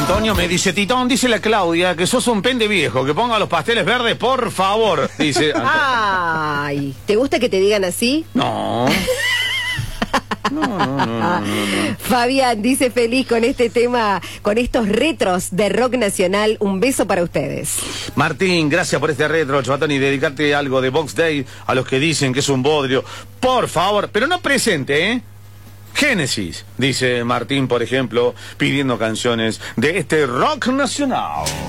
Antonio me dice, Titón, dice la Claudia, que sos un pende viejo, que ponga los pasteles verdes, por favor, dice Antonio. Ay, ¿te gusta que te digan así? No. No. Fabián dice feliz con este tema, con estos retros de rock nacional. Un beso para ustedes. Martín, gracias por este retro, Chobatón, y dedicarte algo de Box Day a los que dicen que es un bodrio. Por favor, pero no presente, ¿eh? Génesis, dice Martín, por ejemplo, pidiendo canciones de este rock nacional.